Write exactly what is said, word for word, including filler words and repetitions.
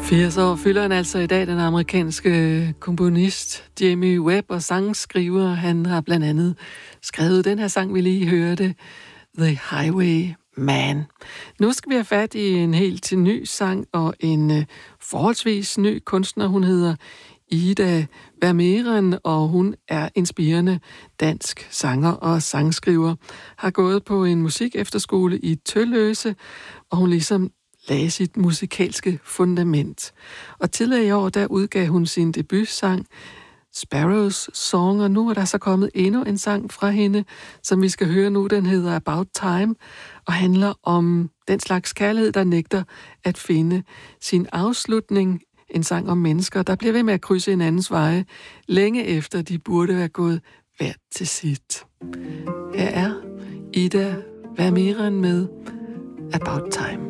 firs år fylder han altså i dag, den amerikanske komponist Jamie Webb og sangskriver. Han har blandt andet skrevet den her sang, vi lige hørte, The Highway Man. Nu skal vi have fat i en helt til ny sang og en uh, forholdsvis ny kunstner. Hun hedder Ida Vermeeren, og hun er inspirerende dansk sanger og sangskriver. Har gået på en musikefterskole i Tølløse, og hun ligesom lagde sit musikalske fundament. Og tidligere i år, der udgav hun sin debutsang Sparrows Song, og nu er der så kommet endnu en sang fra hende, som vi skal høre nu. Den hedder About Time, og handler om den slags kærlighed, der nægter at finde sin afslutning. En sang om mennesker, der bliver ved med at krydse hinandens veje, længe efter de burde være gået hver til sit. Her er Ida Vermeeren med About Time.